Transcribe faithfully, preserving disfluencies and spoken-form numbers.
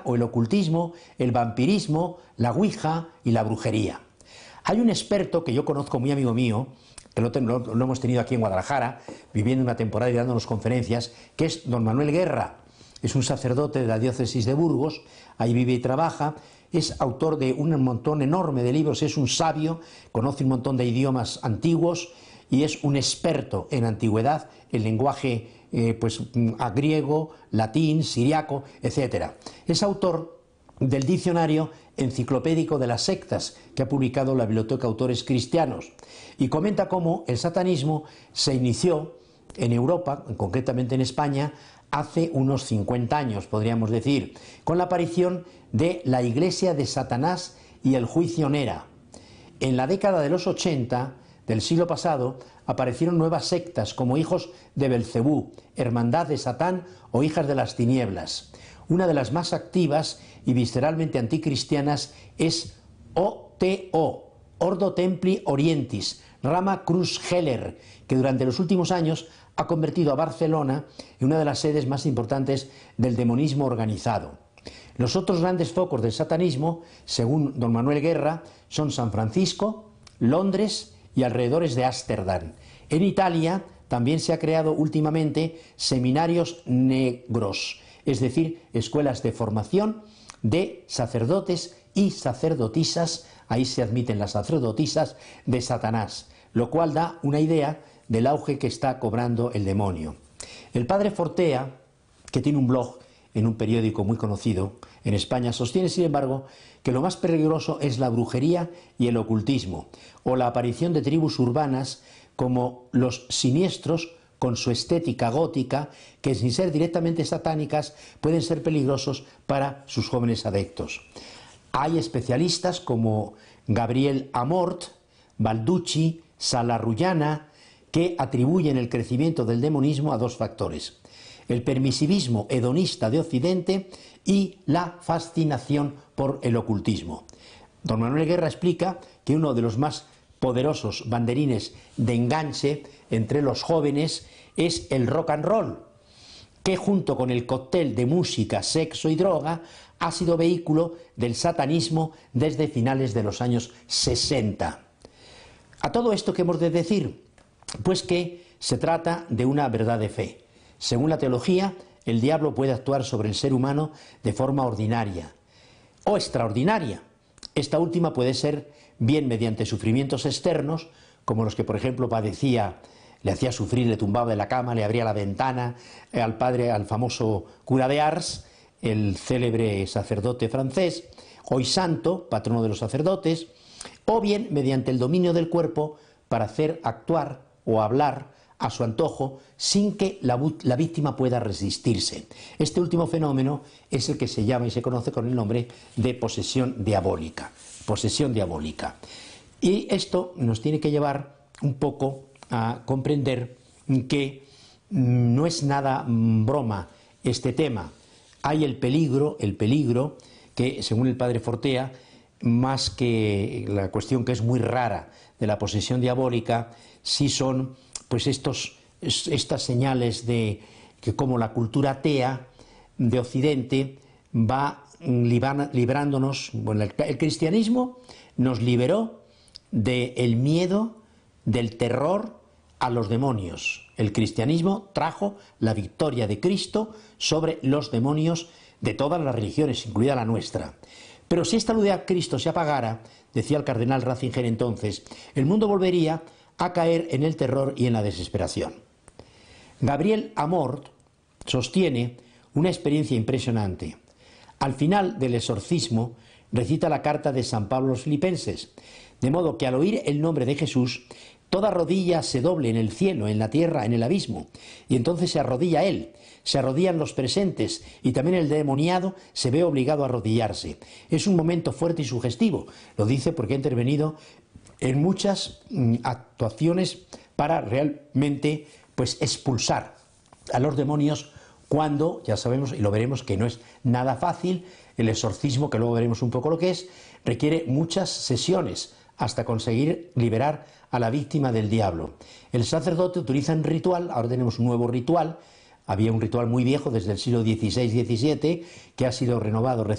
o el ocultismo, el vampirismo, la ouija y la brujería. Hay un experto que yo conozco, muy amigo mío, que lo, lo, lo hemos tenido aquí en Guadalajara, viviendo una temporada y dándonos conferencias, que es don Manuel Guerra. Es un sacerdote de la diócesis de Burgos, ahí vive y trabaja, es autor de un montón enorme de libros, es un sabio, conoce un montón de idiomas antiguos y es un experto en antigüedad, en lenguaje eh, pues, a griego, latín, siriaco, etcétera. Es autor del diccionario enciclopédico de las sectas que ha publicado la Biblioteca Autores Cristianos y comenta cómo el satanismo se inició en Europa, concretamente en España, hace unos cincuenta años, podríamos decir, con la aparición de la Iglesia de Satanás y el juicio Nera. En la década de los ochenta del siglo pasado aparecieron nuevas sectas como Hijos de Belcebú, Hermandad de Satán o Hijas de las Tinieblas. Una de las más activas y visceralmente anticristianas es O T O, Ordo Templi Orientis, Rama Cruz Heller, que durante los últimos años ha convertido a Barcelona en una de las sedes más importantes del demonismo organizado. Los otros grandes focos del satanismo, según don Manuel Guerra, son San Francisco, Londres y alrededores de Ámsterdam. En Italia también se ha creado últimamente seminarios negros, es decir, escuelas de formación de sacerdotes y sacerdotisas, ahí se admiten las sacerdotisas de Satanás, lo cual da una idea del auge que está cobrando el demonio. El padre Fortea, que tiene un blog en un periódico muy conocido en España, sostiene, sin embargo, que lo más peligroso es la brujería y el ocultismo, o la aparición de tribus urbanas como los siniestros con su estética gótica, que sin ser directamente satánicas pueden ser peligrosos para sus jóvenes adeptos. Hay especialistas como Gabriel Amort, Balducci, Salarrullana, que atribuyen el crecimiento del demonismo a dos factores: el permisivismo hedonista de Occidente y la fascinación por el ocultismo. Don Manuel Guerra explica que uno de los más poderosos banderines de enganche entre los jóvenes es el rock and roll, que junto con el cóctel de música, sexo y droga ha sido vehículo del satanismo desde finales de los años sesenta. A todo esto, ¿qué hemos de decir? Pues que se trata de una verdad de fe. Según la teología, el diablo puede actuar sobre el ser humano de forma ordinaria o extraordinaria. Esta última puede ser bien mediante sufrimientos externos, como los que, por ejemplo, padecía, le hacía sufrir, le tumbaba de la cama, le abría la ventana eh, al padre, al famoso cura de Ars, el célebre sacerdote francés, hoy santo, patrono de los sacerdotes, o bien mediante el dominio del cuerpo para hacer actuar o hablar a su antojo sin que la, la víctima pueda resistirse. Este último fenómeno es el que se llama y se conoce con el nombre de posesión diabólica. Posesión diabólica. Y esto nos tiene que llevar un poco a comprender que no es nada broma este tema. Hay el peligro, el peligro que, según el padre Fortea, más que la cuestión que es muy rara de la posesión diabólica, sí son pues estos, estas señales de que como la cultura atea de Occidente va librándonos, bueno, el, el cristianismo nos liberó del miedo, del terror a los demonios. El cristianismo trajo la victoria de Cristo sobre los demonios de todas las religiones, incluida la nuestra. Pero si esta luz de Cristo se apagara, decía el cardenal Ratzinger entonces, el mundo volvería a caer en el terror y en la desesperación. Gabriel Amort sostiene una experiencia impresionante. Al final del exorcismo recita la carta de San Pablo a los Filipenses, de modo que al oír el nombre de Jesús, toda rodilla se doble en el cielo, en la tierra, en el abismo, y entonces se arrodilla él, se arrodillan los presentes, y también el demoniado se ve obligado a arrodillarse. Es un momento fuerte y sugestivo, lo dice porque ha intervenido en muchas mm, actuaciones para realmente pues, expulsar a los demonios cuando, ya sabemos y lo veremos que no es nada fácil, el exorcismo, que luego veremos un poco lo que es, requiere muchas sesiones hasta conseguir liberar a la víctima del diablo. El sacerdote utiliza un ritual, ahora tenemos un nuevo ritual, había un ritual muy viejo desde el siglo dieciséis diecisiete que ha sido renovado recientemente,